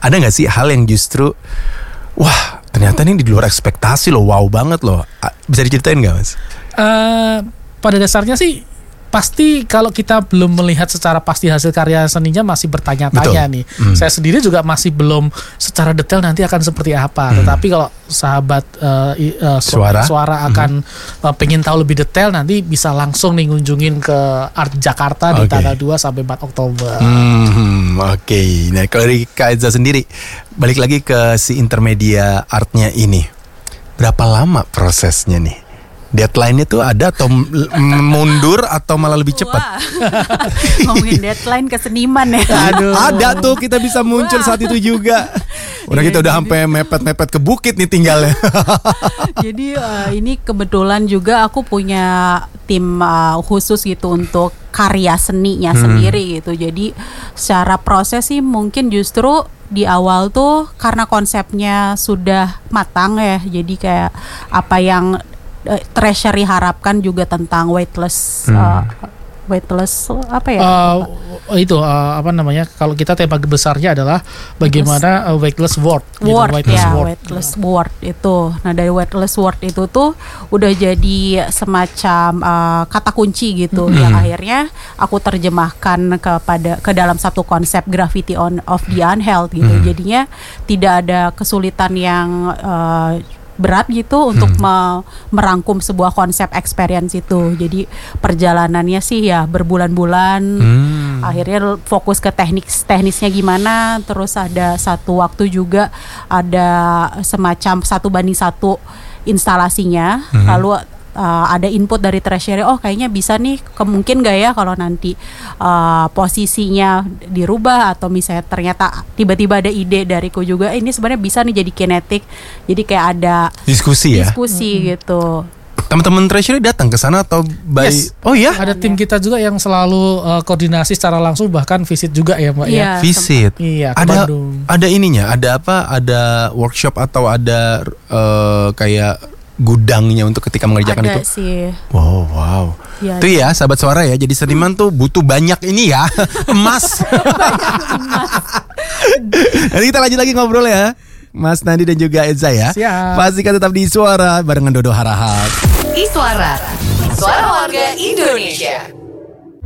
ada nggak sih hal yang justru wah ternyata ini di luar ekspektasi loh, wow banget loh. Bisa diceritain nggak Mas? Pada dasarnya sih pasti kalau kita belum melihat secara pasti hasil karya seninya masih bertanya-tanya nih. Saya sendiri juga masih belum secara detail nanti akan seperti apa. Tetapi kalau sahabat suara akan pengen tahu lebih detail, nanti bisa langsung nih ngunjungin ke Art Jakarta di tanggal 2 sampai 4 Oktober. Oke. Nah kalau dari Kak Eza sendiri, balik lagi ke si intermedia artnya ini, berapa lama prosesnya nih? Deadline-nya tuh ada atau mundur atau malah lebih cepat? Ngomongin deadline ke seniman ya. Aduh. Ada tuh, kita bisa muncul saat itu juga. Udah kita udah sampai mepet-mepet ke bukit nih tinggalnya. Jadi ini kebetulan juga aku punya tim khusus gitu untuk karya seninya sendiri gitu. Jadi secara proses sih mungkin justru di awal tuh karena konsepnya sudah matang ya. Jadi kayak apa yang Treasury harapkan juga tentang weightless apa ya? Apa namanya? Kalau kita tema besarnya adalah bagaimana weightless world. Weightless world itu. Nah dari weightless world itu tuh udah jadi semacam kata kunci gitu yang akhirnya aku terjemahkan ke dalam satu konsep gravity of the unheld gitu. Jadinya tidak ada kesulitan yang berat gitu untuk merangkum sebuah konsep experience itu. Jadi perjalanannya sih ya berbulan-bulan. Akhirnya fokus ke teknisnya gimana. Terus ada satu waktu juga ada semacam 1:1 instalasinya. Lalu ada input dari Treasury, kayaknya bisa nih, mungkin gak ya kalau nanti posisinya dirubah, atau misalnya ternyata tiba-tiba ada ide dariku juga, ini sebenarnya bisa nih jadi kinetik, jadi kayak ada diskusi gitu. Teman-teman Treasury datang ke sana atau Yes. Oh ya? Ada tim kita juga yang selalu koordinasi secara langsung, bahkan visit juga ya Mbak ya. Visit. Iya, ada ininya, ada apa? Ada workshop atau ada kayak gudangnya untuk ketika mengerjakan ada itu? Sih. Wow. Ya, itu ya sahabat suara ya. Jadi seniman tuh butuh banyak ini ya, emas. Nanti kita lanjut lagi ngobrol ya, Mas Nandi dan juga Eza ya. Siap. Pastikan tetap di Suara barengan Dodo Harahap. Suara warga Indonesia.